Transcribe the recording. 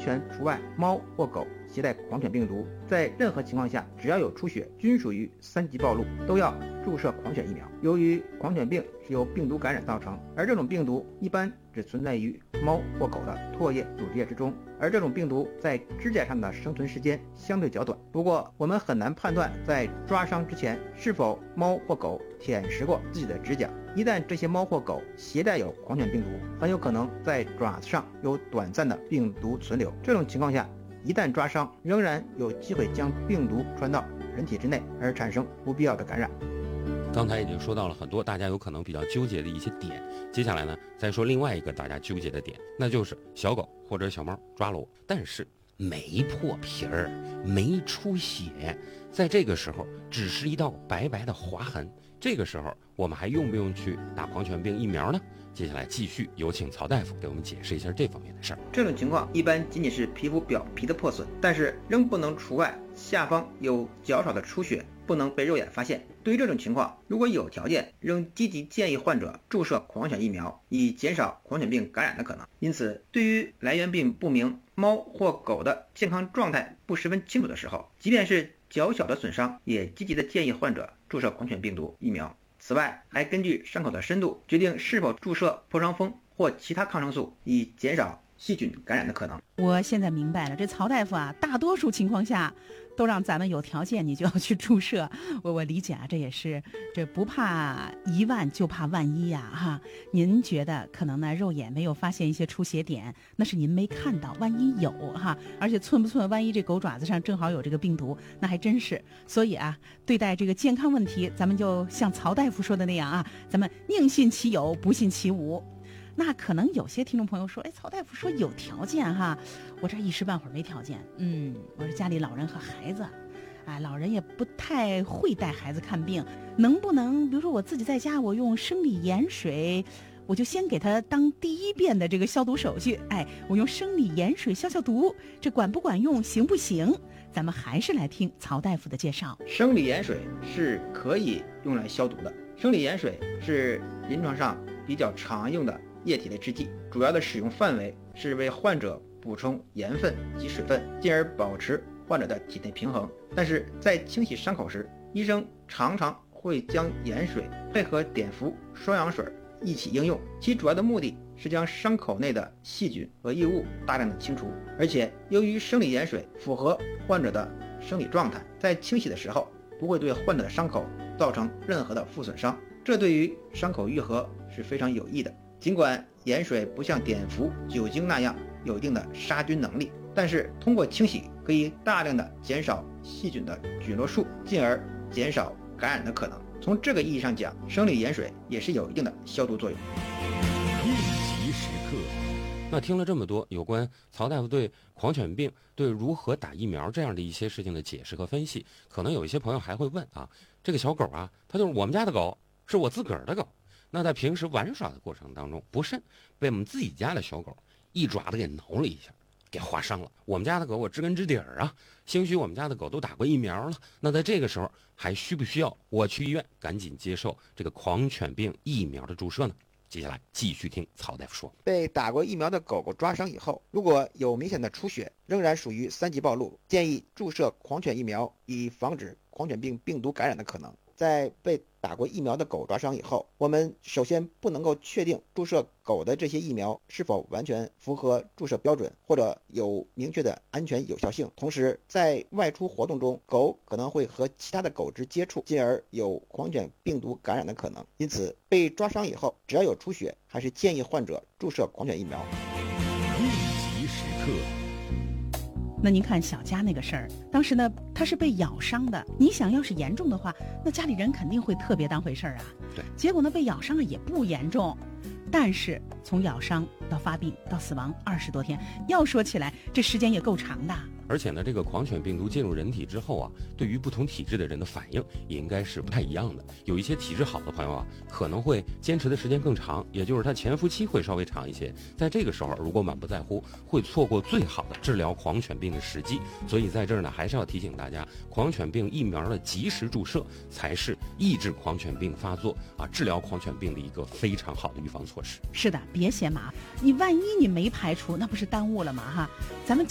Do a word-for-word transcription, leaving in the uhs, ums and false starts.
全除外猫或狗携带狂犬病毒，在任何情况下只要有出血均属于三级暴露，都要注射狂犬疫苗。由于狂犬病是由病毒感染造成，而这种病毒一般只存在于猫或狗的唾液、组织液之中，而这种病毒在指甲上的生存时间相对较短。不过我们很难判断在抓伤之前是否猫或狗舔食过自己的指甲，一旦这些猫或狗携带有狂犬病毒，很有可能在爪子上有短暂的病毒存留。这种情况下，一旦抓伤，仍然有机会将病毒传到人体之内，而产生不必要的感染。 刚才已经说到了很多大家有可能比较纠结的一些点，接下来呢，再说另外一个大家纠结的点，那就是小狗或者小猫抓了我，但是没破皮儿，没出血，在这个时候只是一道白白的划痕，这个时候我们还用不用去打狂犬病疫苗呢？接下来继续有请曹大夫给我们解释一下这方面的事儿。 这种情况一般仅仅是皮肤表皮的破损，但是仍不能除外下方有较少的出血，不能被肉眼发现。对于这种情况，如果有条件，仍积极建议患者注射狂犬疫苗，以减少狂犬病感染的可能。因此，对于来源病不明、猫或狗的健康状态不十分清楚的时候，即便是较小的损伤，也积极的建议患者注射狂犬病毒疫苗。此外，还根据伤口的深度决定是否注射破伤风或其他抗生素，以减少细菌感染的可能。 我现在明白了，这曹大夫啊，大多数情况下都让咱们有条件你就要去注射。我我理解啊，这也是这不怕一万就怕万一呀、啊、哈。您觉得可能呢肉眼没有发现一些出血点，那是您没看到，万一有哈，而且寸不寸，万一这狗爪子上正好有这个病毒，那还真是。所以啊，对待这个健康问题，咱们就像曹大夫说的那样啊，咱们宁信其有，不信其无。那可能有些听众朋友说，哎，曹大夫说有条件哈，我这一时半会儿没条件。嗯，我是家里老人和孩子，哎，老人也不太会带孩子看病，能不能比如说我自己在家，我用生理盐水，我就先给他当第一遍的这个消毒手续，哎，我用生理盐水消消毒，这管不管用，行不行？咱们还是来听曹大夫的介绍。 生理盐水是可以用来消毒的，生理盐水是临床上比较常用的液体类制剂，主要的使用范围是为患者补充盐分及水分，进而保持患者的体内平衡。但是在清洗伤口时，医生常常会将盐水配合碘伏、双氧水一起应用，其主要的目的是将伤口内的细菌和异物大量的清除。而且由于生理盐水符合患者的生理状态，在清洗的时候不会对患者的伤口造成任何的负损伤，这对于伤口愈合是非常有益的。尽管盐水不像碘伏、酒精那样有一定的杀菌能力，但是通过清洗可以大量的减少细菌的菌落数，进而减少感染的可能。从这个意义上讲，生理盐水也是有一定的消毒作用。 应急时刻。 那听了这么多有关曹大夫对狂犬病、对如何打疫苗这样的一些事情的解释和分析，可能有一些朋友还会问啊，这个小狗啊，它就是我们家的狗，是我自个儿的狗。那在平时玩耍的过程当中，不慎被我们自己家的小狗一爪子给挠了一下，给划伤了。我们家的狗我知根知底儿啊，兴许我们家的狗都打过疫苗了。那在这个时候，还需不需要我去医院赶紧接受这个狂犬病疫苗的注射呢？接下来继续听曹大夫说。 被打过疫苗的狗狗抓伤以后，如果有明显的出血，仍然属于三级暴露，建议注射狂犬疫苗，以防止狂犬病病毒感染的可能。在被打过疫苗的狗抓伤以后，我们首先不能够确定注射狗的这些疫苗是否完全符合注射标准，或者有明确的安全有效性。同时，在外出活动中，狗可能会和其他的狗只接触，进而有狂犬病毒感染的可能。因此，被抓伤以后，只要有出血，还是建议患者注射狂犬疫苗。 应急时刻。 那您看小佳那个事儿，当时呢他是被咬伤的，你想要是严重的话，那家里人肯定会特别当回事儿啊。 对， 结果呢被咬伤了也不严重，但是从咬伤到发病到死亡二十多天，要说起来这时间也够长的。 而且呢，这个狂犬病毒进入人体之后啊，对于不同体质的人的反应也应该是不太一样的。有一些体质好的朋友啊，可能会坚持的时间更长，也就是他潜伏期会稍微长一些。在这个时候，如果满不在乎，会错过最好的治疗狂犬病的时机。所以在这儿呢，还是要提醒大家，狂犬病疫苗的及时注射才是抑制狂犬病发作啊，治疗狂犬病的一个非常好的预防措施。 是的，别嫌麻烦，你万一你没排除，那不是耽误了吗？哈，咱们。